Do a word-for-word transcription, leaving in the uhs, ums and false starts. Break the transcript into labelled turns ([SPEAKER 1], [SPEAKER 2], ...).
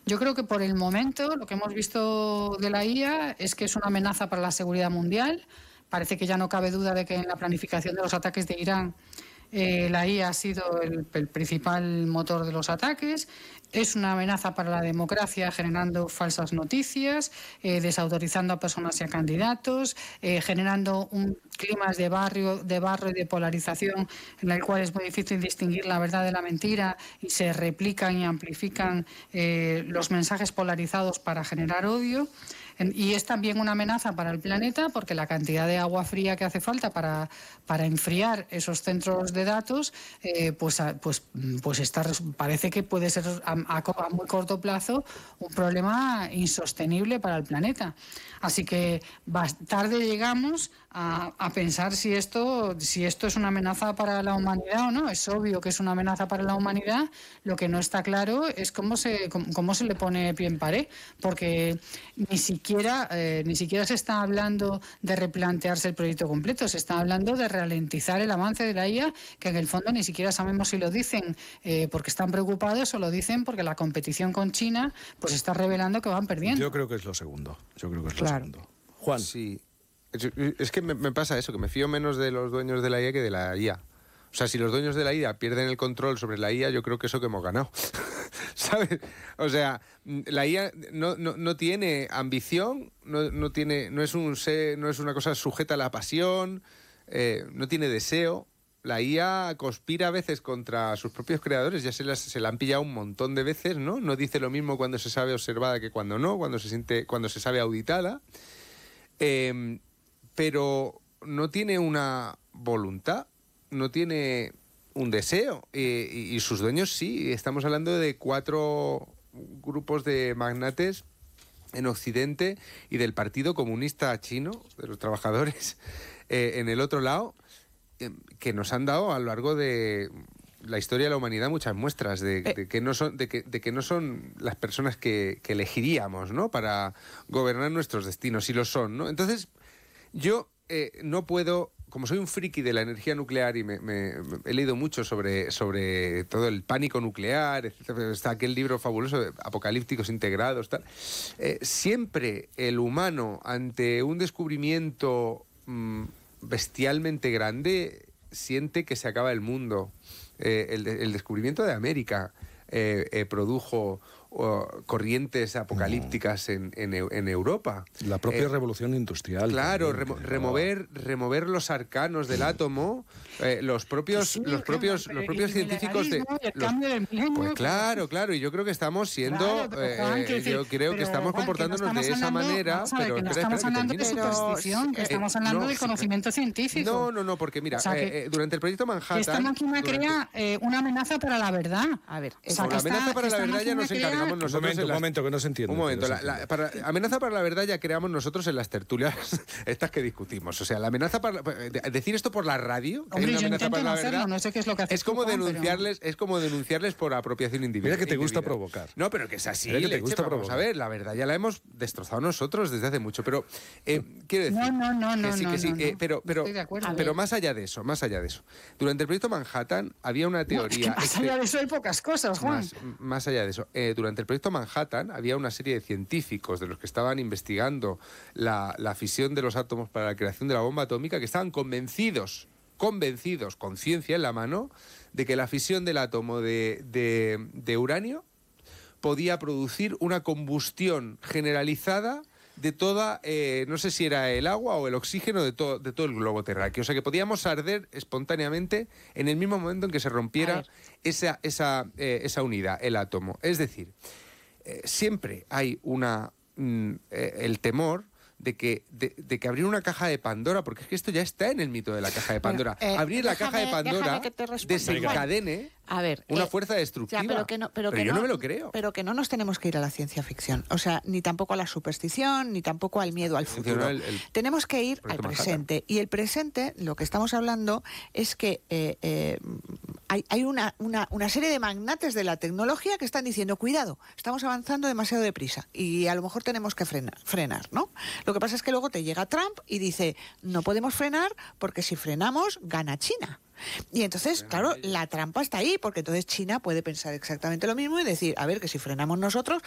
[SPEAKER 1] Yo creo que por el momento lo que hemos visto de la I A es que es una amenaza para la seguridad mundial. Parece que ya no cabe duda de que en la planificación de los ataques de Irán eh, la I A ha sido el, el principal motor de los ataques. Es una amenaza para la democracia, generando falsas noticias, eh, desautorizando a personas y a candidatos, eh, generando un climas de barrio, de barro y de polarización en el cual es muy difícil distinguir la verdad de la mentira y se replican y amplifican eh, los mensajes polarizados para generar odio. Y es también una amenaza para el planeta porque la cantidad de agua fría que hace falta para, para enfriar esos centros de datos, eh, pues, pues, pues está, parece que puede ser a, a, a muy corto plazo un problema insostenible para el planeta. Así que tarde llegamos a, a pensar si esto, si esto es una amenaza para la humanidad o no. Es obvio que es una amenaza para la humanidad. Lo que no está claro es cómo se, cómo, cómo se le pone pie en pared, porque ni siquiera, eh, ni siquiera se está hablando de replantearse el proyecto completo, se está hablando de ralentizar el avance de la I A, que en el fondo ni siquiera sabemos si lo dicen eh, porque están preocupados o lo dicen porque la competición con China pues está revelando que van perdiendo.
[SPEAKER 2] Yo creo que es lo segundo. Yo creo que es lo
[SPEAKER 3] Claro.
[SPEAKER 2] segundo. Juan.
[SPEAKER 4] Sí. Es que me, me pasa eso, que me fío menos de los dueños de la I A que de la I A. O sea, si los dueños de la I A pierden el control sobre la I A, yo creo que eso que hemos ganado. ¿Sabes? O sea, la I A no, no, no tiene ambición, no, no, tiene, no, es un ser, no es una cosa sujeta a la pasión, eh, no tiene deseo. La I A conspira a veces contra sus propios creadores, ya se, las, se la han pillado un montón de veces, ¿no? No dice lo mismo cuando se sabe observada que cuando no, cuando se siente, cuando se sabe auditada. Eh, pero no tiene una voluntad, no tiene un deseo, eh, y, y sus dueños sí. Estamos hablando de cuatro grupos de magnates en Occidente y del Partido Comunista Chino, de los trabajadores, eh, en el otro lado, eh, que nos han dado a lo largo de la historia de la humanidad muchas muestras de,
[SPEAKER 3] Eh.
[SPEAKER 4] de que no son de que, de que no son las personas que, que elegiríamos, ¿no?, para gobernar nuestros destinos, y lo son, ¿no? Entonces, yo eh, no puedo, como soy un friki de la energía nuclear y me, me, me he leído mucho sobre, sobre todo el pánico nuclear, etcétera, está aquel libro fabuloso de Apocalípticos Integrados, tal. Eh, siempre el humano, ante un descubrimiento mmm, bestialmente grande, siente que se acaba el mundo. Eh, el, el descubrimiento de América eh, eh, produjo o corrientes apocalípticas en, en, en Europa.
[SPEAKER 2] La propia
[SPEAKER 4] Eh,
[SPEAKER 2] revolución industrial.
[SPEAKER 4] Claro,
[SPEAKER 2] también,
[SPEAKER 4] remo
[SPEAKER 2] que
[SPEAKER 4] remover, remover los arcanos del átomo, eh, los propios,
[SPEAKER 1] Sí,
[SPEAKER 4] los propios,
[SPEAKER 1] claro,
[SPEAKER 4] los propios
[SPEAKER 1] el
[SPEAKER 4] científicos de...
[SPEAKER 1] mineralismo y el
[SPEAKER 4] los-
[SPEAKER 1] cambio del milenio,
[SPEAKER 4] pues
[SPEAKER 1] que-
[SPEAKER 4] claro, claro, y yo creo que estamos siendo,
[SPEAKER 1] Claro, pero, Juan,
[SPEAKER 4] eh,
[SPEAKER 1] quiero decir,
[SPEAKER 4] yo creo que
[SPEAKER 1] pero,
[SPEAKER 4] estamos
[SPEAKER 1] Juan, que no
[SPEAKER 4] comportándonos
[SPEAKER 1] estamos
[SPEAKER 4] de esa
[SPEAKER 1] hablando-
[SPEAKER 4] manera,
[SPEAKER 1] vamos a ver,
[SPEAKER 4] pero
[SPEAKER 1] que no
[SPEAKER 4] espera,
[SPEAKER 1] estamos
[SPEAKER 4] espera, que
[SPEAKER 1] hablando de
[SPEAKER 4] termine.
[SPEAKER 1] superstición, que
[SPEAKER 4] Eh,
[SPEAKER 1] estamos hablando
[SPEAKER 4] no,
[SPEAKER 1] de conocimiento científico.
[SPEAKER 4] No, no, no, porque mira,
[SPEAKER 1] O sea, que-
[SPEAKER 4] eh, eh, durante el proyecto Manhattan...
[SPEAKER 1] Que esta máquina
[SPEAKER 4] durante-
[SPEAKER 1] crea eh, una amenaza para la verdad.
[SPEAKER 3] A ver,
[SPEAKER 1] O sea,
[SPEAKER 4] Con
[SPEAKER 1] que
[SPEAKER 4] la
[SPEAKER 1] esta-
[SPEAKER 4] amenaza para
[SPEAKER 1] que
[SPEAKER 4] la
[SPEAKER 1] esta
[SPEAKER 4] verdad ya
[SPEAKER 1] máquina
[SPEAKER 4] nos
[SPEAKER 1] crea-
[SPEAKER 4] encargamos
[SPEAKER 2] Un
[SPEAKER 4] nosotros.
[SPEAKER 2] momento,
[SPEAKER 4] en
[SPEAKER 2] un
[SPEAKER 4] las-
[SPEAKER 2] momento, que no se entiende.
[SPEAKER 4] Un momento,
[SPEAKER 2] que no
[SPEAKER 4] la,
[SPEAKER 2] se
[SPEAKER 4] la-
[SPEAKER 2] entiende.
[SPEAKER 4] para, amenaza para la verdad ya creamos nosotros en las tertulias estas que discutimos. O sea, la amenaza para... de- decir esto por la radio, que hay
[SPEAKER 1] Hombre,
[SPEAKER 4] una
[SPEAKER 1] yo
[SPEAKER 4] amenaza
[SPEAKER 1] intento
[SPEAKER 4] para
[SPEAKER 1] no
[SPEAKER 4] la
[SPEAKER 1] hacerlo,
[SPEAKER 4] verdad,
[SPEAKER 1] no sé qué es lo que haces
[SPEAKER 4] es como
[SPEAKER 1] tú, Juan, pero-
[SPEAKER 4] denunciarles, es como denunciarles por apropiación individual.
[SPEAKER 2] Mira que te gusta
[SPEAKER 4] indebida.
[SPEAKER 2] provocar.
[SPEAKER 4] No, pero que es así.
[SPEAKER 2] Mira que te
[SPEAKER 4] leche,
[SPEAKER 2] gusta
[SPEAKER 4] vamos
[SPEAKER 2] provocar.
[SPEAKER 4] a ver, la verdad ya la hemos destrozado nosotros desde hace mucho, pero eh, quiero decir...
[SPEAKER 1] No, no, no,
[SPEAKER 4] que
[SPEAKER 1] no,
[SPEAKER 4] sí,
[SPEAKER 1] no,
[SPEAKER 4] que sí,
[SPEAKER 1] no,
[SPEAKER 4] eh,
[SPEAKER 1] no.
[SPEAKER 4] pero, pero,
[SPEAKER 1] Estoy de acuerdo.
[SPEAKER 4] pero
[SPEAKER 1] A ver.
[SPEAKER 4] más allá de eso, más allá de eso. Durante el proyecto Manhattan había una
[SPEAKER 1] No, es que
[SPEAKER 4] teoría...
[SPEAKER 1] más
[SPEAKER 4] este-
[SPEAKER 1] allá de eso hay pocas cosas, Juan.
[SPEAKER 4] más, más allá de eso, eh, durante el proyecto Manhattan había una serie de científicos de los que estaban investigando la, la fisión de los átomos para la creación de la bomba atómica, que estaban convencidos, convencidos, con ciencia en la mano, de que la fisión del átomo de, de, de uranio podía producir una combustión generalizada de toda, eh, no sé si era el agua o el oxígeno de, to de todo el globo terráqueo. O sea, que podíamos arder espontáneamente en el mismo momento en que se
[SPEAKER 3] A
[SPEAKER 4] rompiera
[SPEAKER 3] ver.
[SPEAKER 4] esa, esa, eh, esa unidad, el átomo. Es decir, eh, siempre hay una mm, eh, el temor de que, de, de que abrir una caja de Pandora, porque es que esto ya está en el mito de la caja de Pandora,
[SPEAKER 3] Bueno, eh,
[SPEAKER 4] abrir la
[SPEAKER 3] déjame-
[SPEAKER 4] caja de Pandora
[SPEAKER 3] déjame que te responda.
[SPEAKER 4] desencadene
[SPEAKER 3] A ver,
[SPEAKER 4] una
[SPEAKER 3] eh,
[SPEAKER 4] fuerza destructiva.
[SPEAKER 3] ya, pero que no, pero que
[SPEAKER 4] yo no,
[SPEAKER 3] no
[SPEAKER 4] me lo creo.
[SPEAKER 3] Pero que no nos tenemos que ir a la ciencia ficción. O sea, ni tampoco a la superstición, ni tampoco al miedo al futuro.
[SPEAKER 4] Funciona el- el
[SPEAKER 3] tenemos que ir al
[SPEAKER 4] proyecto Manhattan.
[SPEAKER 3] presente. Y el presente, lo que estamos hablando es que eh, eh, hay, hay una, una, una serie de magnates de la tecnología que están diciendo, cuidado, estamos avanzando demasiado deprisa y a lo mejor tenemos que frenar, frenar, ¿no? Lo que pasa es que luego te llega Trump y dice, no podemos frenar porque si frenamos, gana China. Y entonces, claro, la trampa está ahí, porque entonces China puede pensar exactamente lo mismo y decir, a ver, que si frenamos nosotros,